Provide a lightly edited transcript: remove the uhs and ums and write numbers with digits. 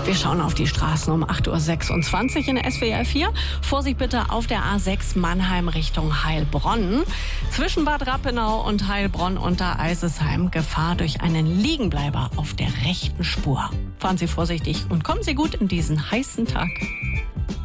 Wir schauen auf die Straßen um 8.26 Uhr in SWR 4. Vorsicht bitte auf der A6 Mannheim Richtung Heilbronn. Zwischen Bad Rappenau und Heilbronn unter Eisesheim Gefahr durch einen Liegenbleiber auf der rechten Spur. Fahren Sie vorsichtig und kommen Sie gut in diesen heißen Tag.